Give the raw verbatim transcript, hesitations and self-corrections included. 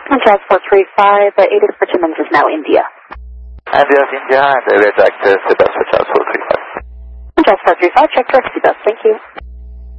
Jazz four three five, uh, eight for Timmins is now India. India, India, and area director, Sebastian Jazz four three five. Jazz four three five, check taxi bus, thank you.